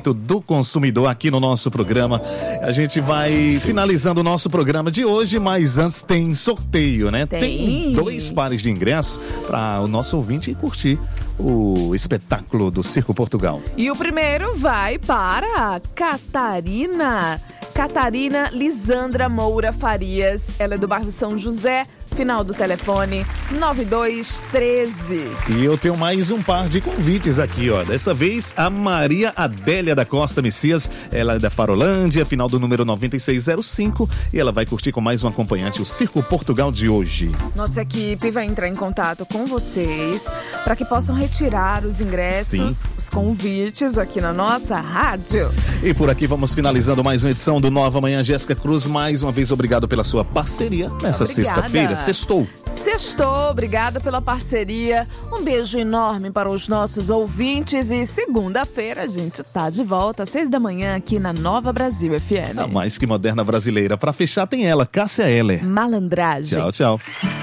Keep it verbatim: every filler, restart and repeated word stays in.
direito do consumidor aqui no nosso programa. A gente vai Sim. finalizando o nosso programa de hoje, mas antes tem sorteio, né? Tem, tem dois pares de ingressos para o nosso ouvinte curtir o espetáculo do Circo Portugal. E o primeiro vai para Catarina. Catarina Lisandra Moura Farias. Ela é do bairro São José. Final do telefone nove dois um três. E eu tenho mais um par de convites aqui, ó. Dessa vez, a Maria Adélia da Costa Messias. Ela é da Farolândia, final do número nove seis zero cinco. E ela vai curtir com mais um acompanhante o Circo Portugal de hoje. Nossa equipe vai entrar em contato com vocês para que possam retirar os ingressos, Sim. os convites aqui na nossa rádio. E por aqui vamos finalizando mais uma edição do Nova Manhã. Jéssica Cruz, mais uma vez obrigado pela sua parceria nessa sexta-feira. Sextou. Sextou, obrigada pela parceria. Um beijo enorme para os nossos ouvintes. E segunda-feira a gente tá de volta às seis da manhã aqui na Nova Brasil F M. A mais que moderna brasileira. Para fechar tem ela, Cássia Eller. Malandragem. Tchau, tchau.